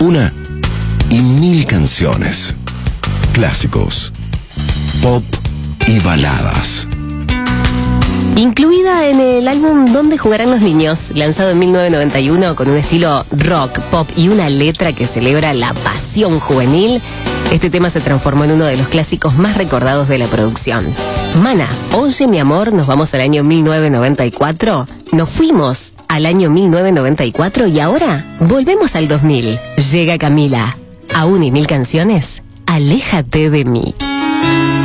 Una y mil canciones. Clásicos, pop y baladas. Incluida en el álbum ¿Dónde jugarán los niños?, lanzado en 1991 con un estilo rock, pop y una letra que celebra la pasión juvenil, este tema se transformó en uno de los clásicos más recordados de la producción. Mana, Oye mi amor, nos vamos al año 1994, nos fuimos al año 1994 y ahora volvemos al 2000. Llega Camila, a una y mil canciones, aléjate de mí.